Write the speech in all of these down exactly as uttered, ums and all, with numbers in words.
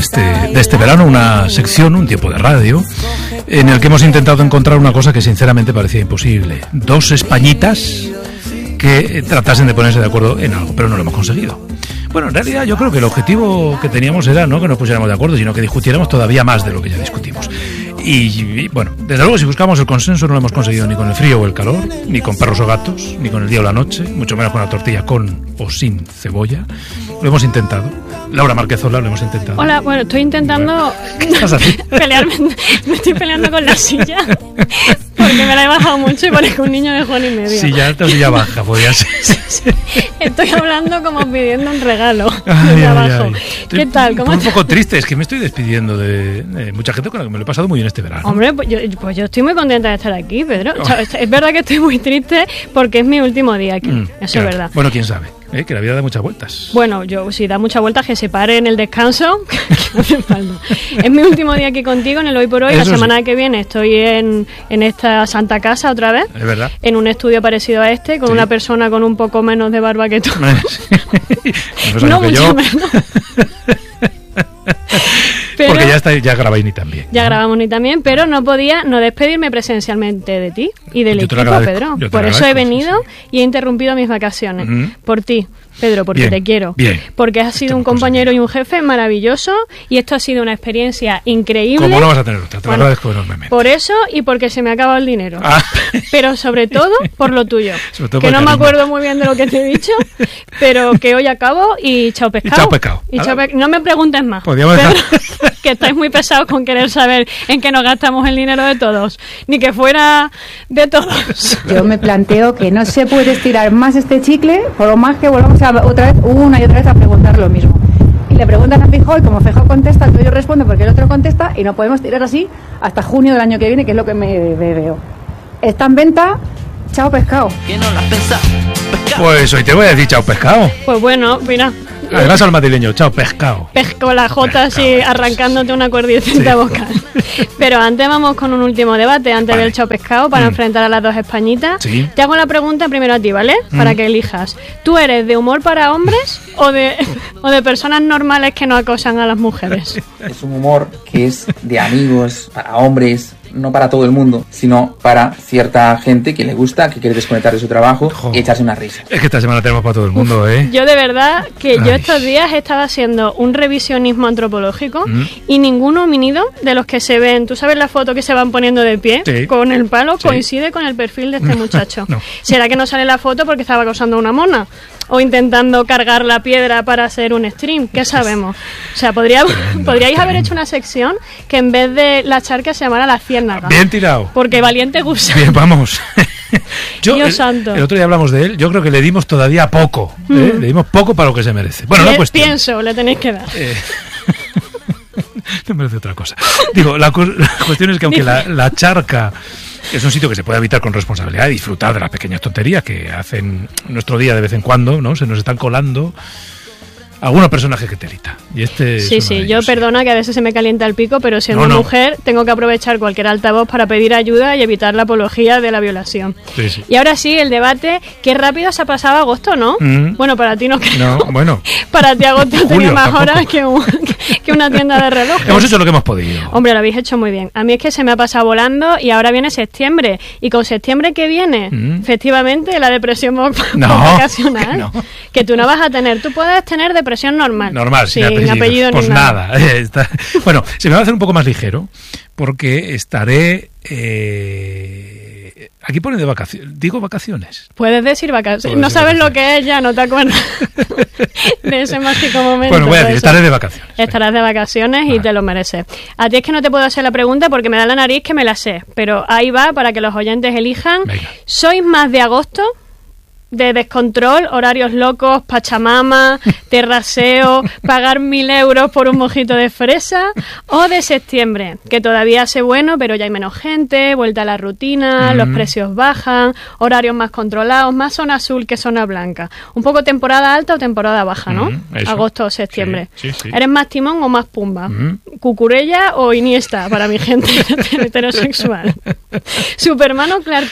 este, de este verano, una sección, un tiempo de radio, en el que hemos intentado encontrar una cosa que sinceramente parecía imposible. Dos españitas que tratasen de ponerse de acuerdo en algo, pero no lo hemos conseguido. Bueno, en realidad yo creo que el objetivo que teníamos era no que nos pusiéramos de acuerdo, sino que discutiéramos todavía más de lo que ya discutimos. Y, y bueno, desde luego si buscamos el consenso no lo hemos conseguido ni con el frío o el calor, ni con perros o gatos, ni con el día o la noche, mucho menos con la tortilla con o sin cebolla. Lo hemos intentado. Laura Marquezola, lo hemos intentado. Hola, bueno, estoy intentando ¿Qué estás haciendo? pelearme, me estoy peleando con la silla porque me la he bajado mucho y parezco un niño de Juan y medio. Silla alta o silla baja, podría ser. Estoy hablando como pidiendo un regalo Ay, desde ay, abajo. ay. Estoy ¿Qué tal? ¿Cómo un estás? poco triste, es que me estoy despidiendo de, de mucha gente con la que me lo he pasado muy bien este verano. Hombre, pues yo, pues yo estoy muy contenta de estar aquí, Pedro. Oh. O sea, es verdad que estoy muy triste porque es mi último día aquí. Mm, Eso claro. es verdad. Bueno, quién sabe, ¿eh? Que la vida da muchas vueltas. Bueno, yo si da muchas vueltas que se pare en el descanso, que no hace falta. Es mi último día aquí contigo en el Hoy por Hoy. Eso la semana sí. que viene estoy en, en esta santa casa otra vez. Es verdad. En un estudio parecido a este, con Sí. una persona con un poco menos de barba que tú. Menos No años que mucho yo. menos. Pero Porque ya, está, ya grabáis ni también. ya grabamos ni también, pero no podía no despedirme presencialmente de ti y del Yo te lo equipo, agradezco, Pedro. yo te Por lo eso he agradezco, venido sí, sí. y he interrumpido mis vacaciones. Ujú. Por ti, Pedro, porque Bien, te quiero. bien. Porque has sido Esto un es cosa compañero mía. y un jefe maravilloso y esto ha sido una experiencia increíble. Como no vas a tener otra, te lo Bueno, agradezco enormemente. Por eso y porque se me ha acabado el dinero. Ah. Pero sobre todo por lo tuyo. Sobre todo Que por no el me cariño. acuerdo muy bien de lo que te he dicho, pero que hoy acabo y chao pescado. chao pescado. Y chao Ahora- pe- No me preguntes más. Podríamos Pedro, dejar- que estáis muy pesados con querer saber en qué nos gastamos el dinero de todos. Ni que fuera de todos. Yo me planteo que no se puede estirar más este chicle, por lo más que volvamos a, otra vez, una y otra vez a preguntar lo mismo. Y le preguntan a Feijóo y como Feijóo contesta, yo respondo porque el otro contesta y no podemos tirar así hasta junio del año que viene, que es lo que me, me veo. Está en venta, chao pescado. Pues hoy te voy a decir chao pescado. Pues bueno, mira. Además al madrileño, chao pescado. Pesco la J así Pescado, arrancándote una cuerdecita Sí. vocal. Pero antes vamos con un último debate, antes Vale. del chao pescado, para Mm. enfrentar a las dos españitas. Sí. Te hago la pregunta primero a ti, ¿vale? Mm. Para que elijas. ¿Tú eres de humor para hombres o de, o de personas normales que no acosan a las mujeres? Es un humor que es de amigos, para hombres, no para todo el mundo, sino para cierta gente que le gusta, que quiere desconectar de su trabajo Jo. y echarse una risa. Es que esta semana tenemos para todo el mundo, ¿eh? Yo de verdad que yo Ay. estos días estaba haciendo un revisionismo antropológico Mm. y ningún homínido de los que se ven, tú sabes la foto que se van poniendo de pie Sí. con el palo, Sí. coincide con el perfil de este muchacho. No. ¿Será que no sale la foto porque estaba acosando a una mona? O intentando cargar la piedra para hacer un stream, ¿qué sabemos? O sea, podría, Tremendo, podríais haber tremendo. hecho una sección que en vez de la charca se llamara la ciérnaga. Bien tirado. Porque valiente gusa. Bien, vamos. Yo, Dios el, santo. el otro día hablamos de él, yo creo que le dimos todavía poco. ¿eh? Mm. Le dimos poco para lo que se merece. Bueno, Pi- la cuestión. Pienso, le tenéis que dar. Eh, no merece otra cosa. Digo, la, cu- la cuestión es que aunque la, la charca es un sitio que se puede habitar con responsabilidad y disfrutar de las pequeñas tonterías que hacen nuestro día de vez en cuando, ¿no? Se nos están colando algunos personajes que telita. Y este es Sí, uno sí, de yo ellos. perdona que a veces se me calienta el pico, pero siendo No, no. mujer tengo que aprovechar cualquier altavoz para pedir ayuda y evitar la apología de la violación. Sí, sí. Y ahora sí, el debate, qué rápido se ha pasado agosto, ¿no? Mm. Bueno, para ti no creo. No, bueno. Para ti agosto Julio, tenía más tampoco. horas que, un- que una tienda de relojes. Hemos hecho lo que hemos podido. Hombre, lo habéis hecho muy bien. A mí es que se me ha pasado volando y ahora viene septiembre. Y con septiembre que viene, Mm. efectivamente, la depresión vo- No, vocacional, que no. que tú no vas a tener. Tú puedes tener depresión normal. Normal, sin, sin apellido. apellido ni Pues nada. nada. eh, está- Bueno, se me va a hacer un poco más ligero porque estaré... eh, aquí pone de vacaciones. Digo vacaciones. Puedes decir vacaciones. Puedes No decir sabes lo vacaciones. que es ya, no te acuerdas de ese mágico momento. Bueno, voy a de decir, eso. estaré de vacaciones. Estarás de vacaciones y Vale. te lo mereces. A ti es que no te puedo hacer la pregunta porque me da la nariz que me la sé. Pero ahí va para que los oyentes elijan. Venga. ¿Sois más de agosto? De descontrol, horarios locos, pachamama, terraseo, pagar mil euros por un mojito de fresa, o de septiembre, que todavía hace bueno, pero ya hay menos gente, vuelta a la rutina, Mm. los precios bajan, horarios más controlados, más zona azul que zona blanca. Un poco temporada alta o temporada baja, ¿no? Mm, eso. Agosto o septiembre. Sí, sí, sí. ¿Eres más timón o más pumba? Mm. ¿Cucurella o Iniesta para mi gente heterosexual? ¿Superman o Clark Kent?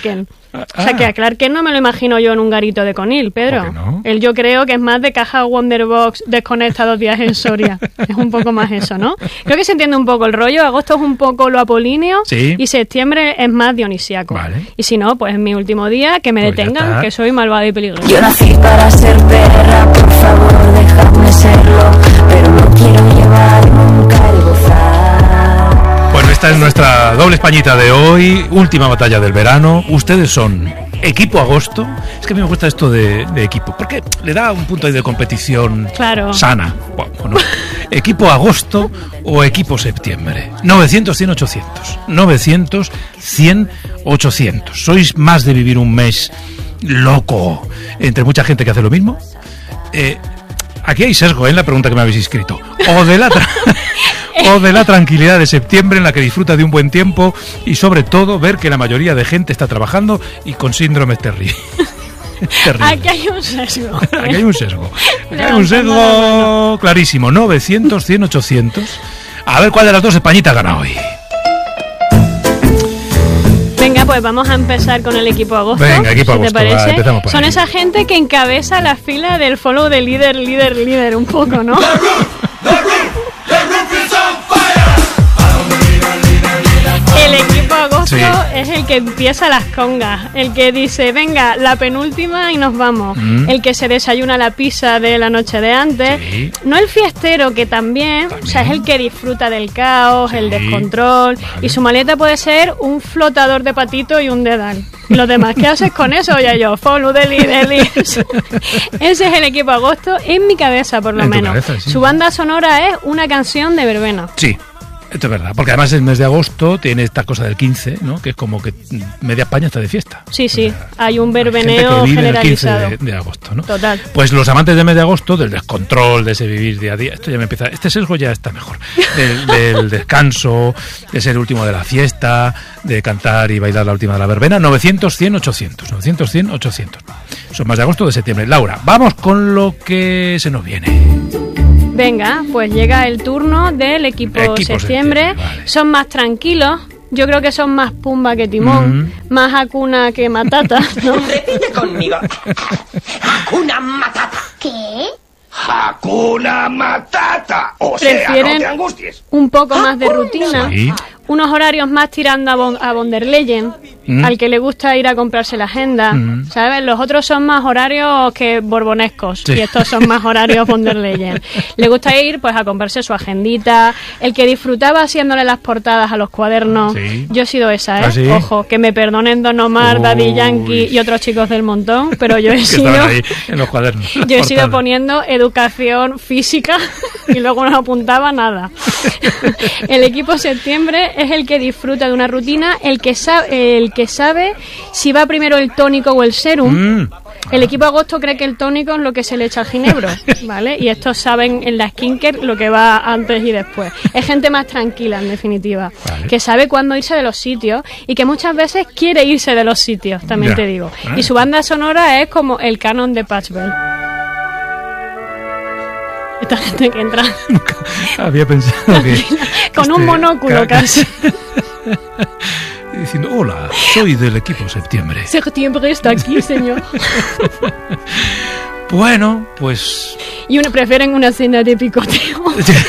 O sea, que a Clark Kent no me lo imagino yo en un garito de Conil, Pedro. ¿Por qué no? Él yo creo que es más de caja Wonderbox desconecta dos días en Soria. Es un poco más eso, ¿no? Creo que se entiende un poco el rollo. Agosto es un poco lo apolíneo sí. y septiembre es más dionisíaco. Vale. Y si no, pues es mi último día, que me Pues ya detengan, está. que soy malvada y peligrosa. Yo nací para ser perra, por favor, déjame serlo, pero no quiero llevar nunca el gozar. Bueno, esta es nuestra doble españita de hoy, última batalla del verano. Ustedes son equipo agosto. Es que a mí me gusta esto de, de equipo, porque le da un punto ahí de competición Claro. sana. Bueno, bueno. Equipo agosto o equipo septiembre. novecientos, cien, ochocientos. novecientos, cien, ochocientos. ¿Sois más de vivir un mes loco entre mucha gente que hace lo mismo? Eh, aquí hay sesgo, ¿eh? En la pregunta que me habéis inscrito. O de la tra- o de la tranquilidad de septiembre, en la que disfruta de un buen tiempo y sobre todo ver que la mayoría de gente está trabajando y con síndrome terri- terrible. Aquí hay un sesgo. Aquí hay un sesgo. Aquí hay un Levantando la sesgo clarísimo. novecientos, cien, ochocientos. A ver cuál de las dos Españitas gana hoy. Venga, pues vamos a empezar con el equipo agosto. Venga, equipo si agosto, te va, parece. empezamos por Son ahí. esa gente que encabeza la fila del follow de líder, líder, líder, un poco, ¿no? El equipo agosto Sí. es el que empieza las congas, el que dice, venga, la penúltima y nos vamos. Mm. El que se desayuna la pizza de la noche de antes. Sí. No el fiestero, que también, o sea, es el que disfruta del caos, Sí. el descontrol. Vale. Y su maleta puede ser un flotador de patito y un dedal. Y los demás, ¿qué haces con eso? Oye, yo, follow, deli, deli. Ese es el equipo agosto, en mi cabeza, por lo En tu menos. cabeza, sí. Su banda sonora es una canción de verbena. Sí, esto es verdad. Porque además el mes de agosto tiene esta cosa del quince, ¿no? Que es como que media España está de fiesta. Sí, sí, O sea, hay un hay gente verbeneo que vive el quince generalizado. de, de agosto, ¿no? Total. Pues los amantes del mes de agosto, del descontrol, de ese vivir día a día, esto ya me empieza, este sesgo ya está mejor. Del, del descanso, de ser el último de la fiesta, de cantar y bailar la última de la verbena. novecientos, cien, ochocientos. novecientos, cien, ochocientos. Son más de agosto o de septiembre. Laura, vamos con lo que se nos viene. Venga, pues llega el turno del equipo, Equipo septiembre. septiembre, vale. Son más tranquilos. Yo creo que son más Pumba que Timón, Mm. más Hakuna que Matata, ¿no? Repite conmigo. Hakuna Matata. ¿Qué? Hakuna Matata. O sea, no Prefieren te angusties. un poco más de rutina, Sí. unos horarios más tirando a, von, a von der Leyen, Mm. al que le gusta ir a comprarse la agenda, Mm. ¿sabes? Los otros son más horarios que borbonescos, Sí. y estos son más horarios von der Leyen. Le gusta ir pues a comprarse su agendita, el que disfrutaba haciéndole las portadas a los cuadernos. Sí. Yo he sido esa, ¿eh? ¿Ah, sí? Ojo, que me perdonen Don Omar, Daddy Uy. Yankee y otros chicos del montón, pero yo he Que sido... estaban ahí en los cuadernos. Yo he sido Portadas. poniendo educación física y luego no apuntaba nada. El equipo septiembre es el que disfruta de una rutina, el que sabe, el que sabe si va primero el tónico o el serum. Mm. El equipo agosto cree que el tónico es lo que se le echa al ginebro, ¿vale? Y estos saben en la skincare lo que va antes y después. Es gente más tranquila, en definitiva, Vale. que sabe cuándo irse de los sitios y que muchas veces quiere irse de los sitios, también Ya. te digo. Ah. Y su banda sonora es como el canon de Patchwell. Esta gente que entra Había pensado que... con un este, monóculo ca- casi. Diciendo, hola, soy del equipo septiembre. Septiembre está aquí, señor. Bueno, pues... Y uno prefieren una cena de picoteo.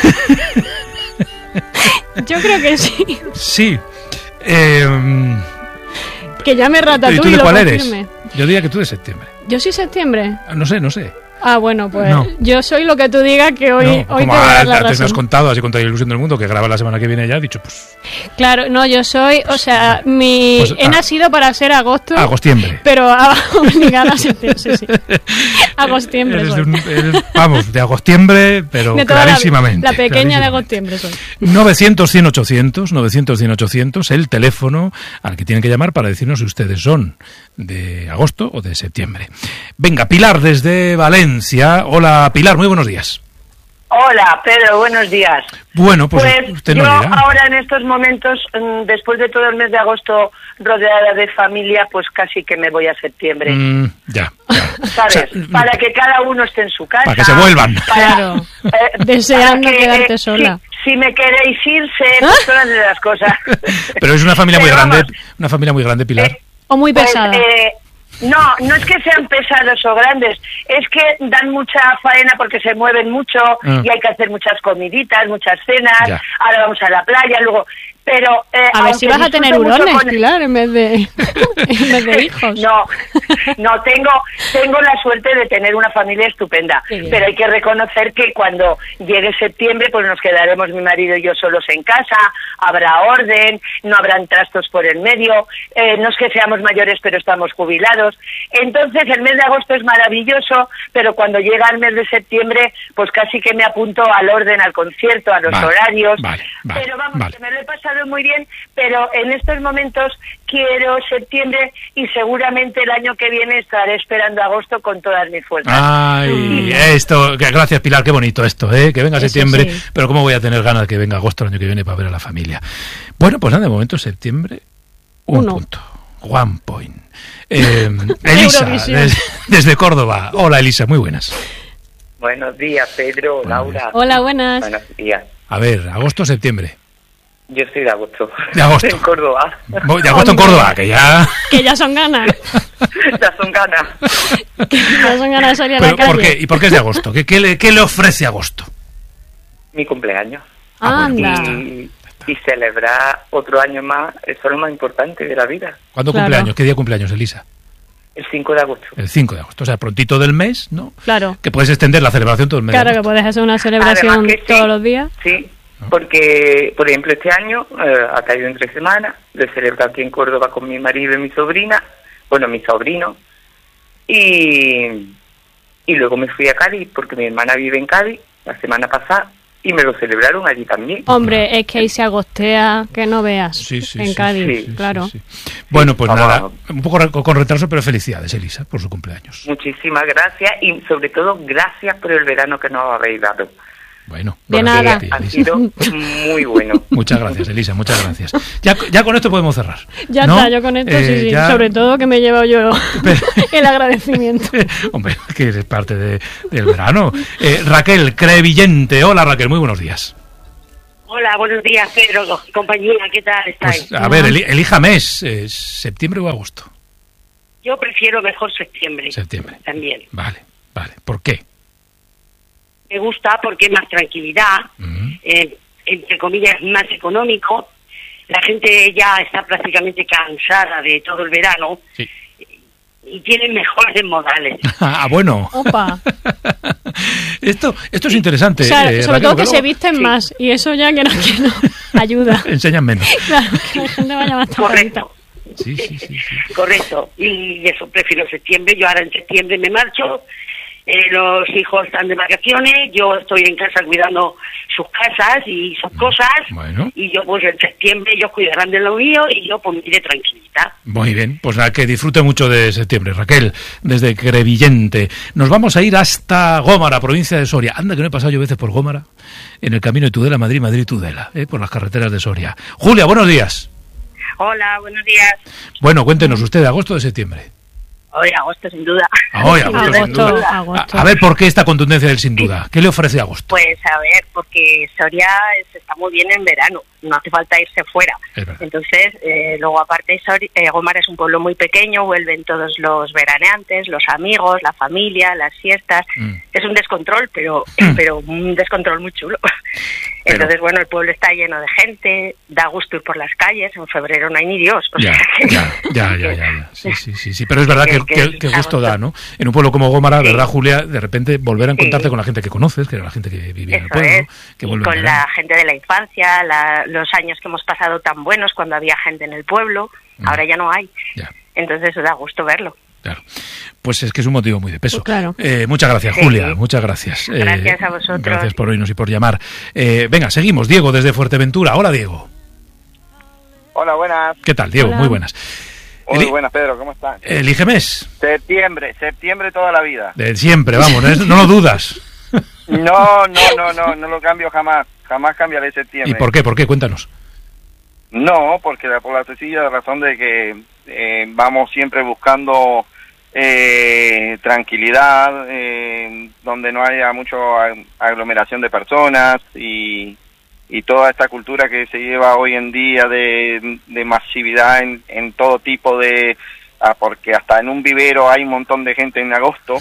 Yo creo que sí. Sí. Eh, Que llame ¿Y tú Ratatouille de lo cuál eres? confirme. Yo diría que tú de septiembre. Yo soy septiembre. Ah, No sé, no sé. Ah, bueno, pues No. yo soy lo que tú digas que hoy, No, hoy te como voy a dar la antes me has razón. contado, así con toda la ilusión del mundo, que graba la semana que viene ya, he dicho, pues... Claro, no, yo soy, o sea, mi Pues, he ah, nacido para ser agosto, Agostiembre. pero a- obligada a septiembre, sí, sí. Agostiembre Eres soy. de un- eres, vamos, de agostiembre, pero De toda la- clarísimamente. La, pequeña de clarísimamente. agostiembre soy. novecientos, cien, ochocientos, novecientos, cien, ochocientos, el teléfono al que tienen que llamar para decirnos si ustedes son de agosto o de septiembre. Venga, Pilar desde Valencia. Hola, Pilar, muy buenos días. Hola, Pedro, buenos días. Bueno, pues, Pues, usted yo nos dirá. ahora en estos momentos, mm, después de todo el mes de agosto rodeada de familia, pues casi que me voy a septiembre. Mm, ya, ya. ¿Sabes? O sea, para que cada uno esté en su casa. Para que se vuelvan. para- Claro. eh, Deseando para que, quedarte eh, sola. Si, si me queréis irse, pues todas esas cosas. Pero es una familia muy Pero grande, vamos, una familia muy grande, Pilar. eh, ¿O muy Pues, pesada? eh, no, no es que sean pesados o grandes, es que dan mucha faena porque se mueven mucho Ah. y hay que hacer muchas comiditas, muchas cenas, Ya. ahora vamos a la playa, luego... Pero, eh, A ver si aunque vas a tener disfruto mucho hurones, con- Pilar, en vez de, en vez de hijos. No, no, tengo, tengo la suerte de tener una familia estupenda, Qué bien. pero hay que reconocer que cuando llegue septiembre pues nos quedaremos mi marido y yo solos en casa, habrá orden, no habrán trastos por el medio, eh, no es que seamos mayores pero estamos jubilados, entonces el mes de agosto es maravilloso, pero cuando llega el mes de septiembre pues casi que me apunto al orden, al concierto, a los Vale, horarios, vale, vale, pero vamos, vale. que me lo he pasado muy bien, pero en estos momentos quiero septiembre y seguramente el año que viene estaré esperando agosto con todas mis fuerzas. Ay, esto, que- gracias Pilar, qué bonito esto, ¿eh? Que venga Eso septiembre, sí. pero cómo voy a tener ganas de que venga agosto el año que viene para ver a la familia. Bueno, pues nada, de momento septiembre, un Uno. punto, one point. Eh, Elisa, Eurovisión. des- desde Córdoba. Hola Elisa, muy buenas. Buenos días, Pedro, Buenos Laura. Hola, buenas. Buenos días. A ver, agosto, septiembre. Yo soy de agosto. De agosto. En Córdoba. Voy de agosto en Córdoba, que ya... Que ya son ganas. Ya son ganas. Que ya son ganas de salir a la Pero, calle. ¿por qué? ¿Y por qué es de agosto? ¿Qué, qué le, qué le ofrece agosto? Mi cumpleaños. Ah, bueno, Anda. Y, y celebrar otro año más, eso es lo más importante de la vida. ¿Cuándo Claro. cumpleaños? ¿Qué día cumpleaños, Elisa? El cinco de agosto. El cinco de agosto, o sea, prontito del mes, ¿no? Claro. Que puedes extender la celebración todo el mes. de Claro que agosto. puedes hacer una celebración Además que sí. todos los días. Sí, porque, por ejemplo, este año eh, ha caído entre semanas, lo celebro aquí en Córdoba con mi marido y mi sobrina, bueno, mi sobrino, y, y luego me fui a Cádiz, porque mi hermana vive en Cádiz, la semana pasada, y me lo celebraron allí también. Hombre, es que ahí se agostea que no veas. Sí, sí, en sí, Cádiz, sí, claro. Sí, sí. Bueno, pues Vamos, nada, vamos. un poco re- con retraso, pero felicidades, Elisa, por su cumpleaños. Muchísimas gracias y sobre todo gracias por el verano que nos habéis dado. Bueno, De gracias nada. a ti, Ha Elisa. sido muy bueno. Muchas gracias, Elisa, muchas gracias. Ya, ya con esto podemos cerrar. Ya ¿no? está, yo con esto Eh, sí, sí. ya- Sobre todo que me he llevado yo el agradecimiento. Hombre, que es parte de- del verano. Eh, Raquel Crevillente, hola Raquel, muy buenos días. Hola, buenos días, Pedro, compañía, ¿qué tal estáis? Pues a ver, eli- elija mes, eh, septiembre o agosto. Yo prefiero mejor septiembre. Septiembre. También. Vale, vale. ¿Por qué? Me gusta porque es más tranquilidad, Mm. eh, entre comillas, más económico. La gente ya está prácticamente cansada de todo el verano Sí. y tienen mejores modales. Ah, bueno. Opa. Esto, esto es interesante. O sea, eh, sobre Raquel, todo porque que se luego visten sí. más y eso ya que no, que no ayuda. enseñan menos. Claro, que la gente vaya más tapadita. Correcto, Sí, sí, sí, sí. correcto. Y eso, prefiero septiembre. Yo ahora en septiembre me marcho. Eh, los hijos están de vacaciones, yo estoy en casa cuidando sus casas y sus cosas, Bueno. y yo pues en septiembre ellos cuidarán de lo mío y yo pues me iré tranquilita. Muy bien, pues nada, que disfrute mucho de septiembre, Raquel, desde Crevillente. Nos vamos a ir hasta Gómara, provincia de Soria. Anda, que no he pasado yo veces por Gómara, en el camino de Tudela, Madrid, Madrid-Tudela, ¿eh? Por las carreteras de Soria. Julia, buenos días. Hola, buenos días. Bueno, cuéntenos usted, de agosto o de septiembre. Hoy agosto sin duda. Ah, hoy, agosto, sin Agosto, duda. agosto. A, a ver, ¿por qué esta contundencia del sin duda? ¿Qué le ofrece agosto? Pues a ver, porque Soria se está muy bien en verano, no hace falta irse fuera. Es verdad. Entonces, eh, luego aparte, Soria, eh, Gómara es un pueblo muy pequeño, vuelven todos los veraneantes, los amigos, la familia, las fiestas. Mm. Es un descontrol, pero, pero un descontrol muy chulo. Pero- Entonces, bueno, el pueblo está lleno de gente, da gusto ir por las calles, en febrero no hay ni Dios. O Ya, sea que- ya, ya, ya, ya, ya. Sí, sí, sí, sí. Pero es verdad que, Que- que, que que gusto agosto. da, ¿no? En un pueblo como Gómara, Sí. ¿verdad, Julia? De repente volver a encontrarte Sí. con la gente que conoces, que era la gente que vivía en el Eso pueblo, es, que y vuelve con en la verano. gente de la infancia, la- los años que hemos pasado tan buenos cuando había gente en el pueblo, Mm. ahora ya no hay. Ya, Entonces da gusto verlo. claro. Pues es que es un motivo muy de peso. Pues claro. Eh, muchas gracias, Sí. Julia, muchas gracias. Eh, Gracias a vosotros. Gracias por oírnos y por llamar. Eh, venga, seguimos. Diego, desde Fuerteventura. Hola, Diego. Hola, buenas. ¿Qué tal, Diego? Hola. Muy buenas. Muy Eli- buenas, Pedro, ¿cómo estás? Elige mes. Septiembre, septiembre toda la vida. De siempre, vamos, no, no lo dudas. No, no, no, no, no lo cambio jamás. Jamás cambiaré septiembre. ¿Y por qué? ¿Por qué? Cuéntanos. No, porque la- por la sencilla razón de que eh, vamos siempre buscando eh, tranquilidad, eh, donde no haya mucha aglomeración de personas y, y toda esta cultura que se lleva hoy en día de, de masividad en, en todo tipo de, ah, porque hasta en un vivero hay un montón de gente en agosto,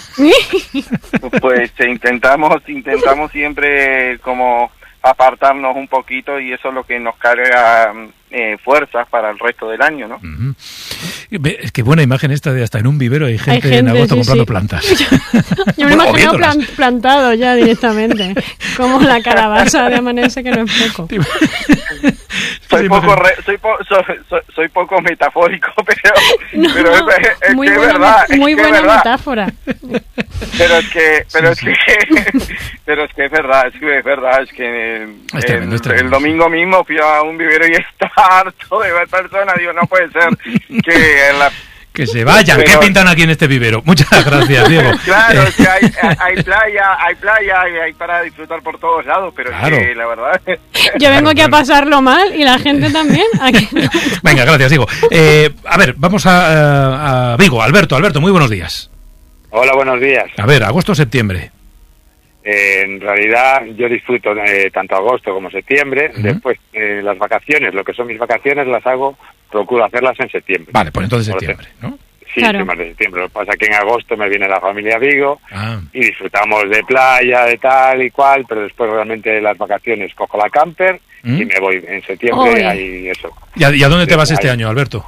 pues eh, intentamos, intentamos siempre como apartarnos un poquito y eso es lo que nos carga eh, fuerzas para el resto del año, ¿no? Uh-huh. Es que buena imagen esta de hasta en un vivero hay gente, hay gente en agosto sí, comprando sí. plantas. Yo me bueno, imagino plan, plantado ya directamente, como la calabaza de Amanece, que no es poco. soy, poco re, soy, po, soy, soy, soy poco metafórico, pero, no, pero es, es muy que buena, es verdad. Muy es que buena es verdad. metáfora. Pero es que, pero sí, es sí. que, pero es que es verdad, es que es verdad, es que es tremendo, el, es tremendo, el domingo sí. mismo fui a un vivero y está harto de ver personas, digo, no puede ser que en la... Que se vayan, pero... ¿qué pintan aquí en este vivero? Muchas gracias, Diego. Claro, es que hay, hay playa, hay playa y hay para disfrutar por todos lados, pero claro. es que la verdad... Yo vengo aquí a pasarlo mal y la gente también. Aquí... Venga, gracias, Diego. Eh, a ver, vamos a, a Vigo. Alberto, Alberto, muy buenos días. Hola, buenos días. A ver, agosto o septiembre. Eh, en realidad yo disfruto eh, tanto agosto como septiembre. Uh-huh. Después eh, las vacaciones, lo que son mis vacaciones las hago, procuro hacerlas en septiembre. Vale, pues entonces septiembre, ¿no? Sí, claro. sí, más de septiembre. Lo que pasa es que en agosto me viene la familia a Vigo ah. y disfrutamos de playa, de tal y cual, pero después realmente las vacaciones cojo la camper ¿Mm? y me voy en septiembre. Ahí eso. ¿Y a, y a dónde te vas este ahí. año, Alberto?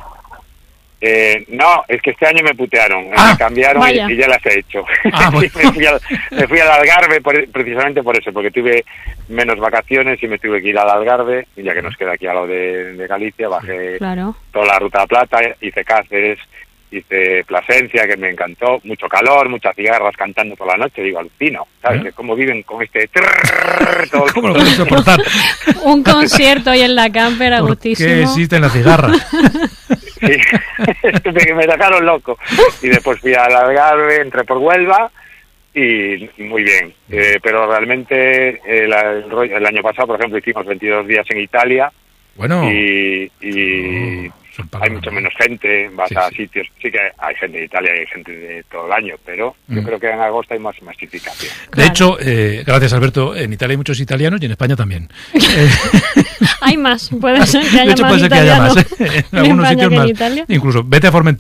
Eh, no, es que este año me putearon, ah, me cambiaron y, y ya las he hecho. Ah, bueno. me, fui al, me fui al Algarve por, precisamente por eso, porque tuve menos vacaciones y me tuve que ir al Algarve, y ya que nos queda aquí a lo de, de Galicia, bajé claro. toda la Ruta de Plata, hice Cáceres, hice Plasencia, que me encantó, mucho calor, muchas cigarras cantando por la noche, digo, alucino, ¿sabes? ¿Eh? ¿Cómo viven con este... Trrr, todo ¿Cómo lo pueden soportar? Un concierto hoy en la camper, a gustísimo. ¿Qué existen las cigarras? Sí, me dejaron loco. Y después fui al Algarve, entré por Huelva y muy bien. Eh, pero realmente el, el, el año pasado, por ejemplo, hicimos veintidós días en Italia. Bueno. Y, y oh, hay mucho menos gente, vas sí, a sí. sitios. Sí que hay gente de Italia y hay gente de todo el año, pero mm. yo creo que en agosto hay más masificación. De claro. hecho, eh, gracias Alberto, en Italia hay muchos italianos y en España también. eh, hay más, puede ser que haya de hecho, más puede ser que haya más. ¿eh? En algunos en sitios que más. En Italia. Incluso, vete a Formentera.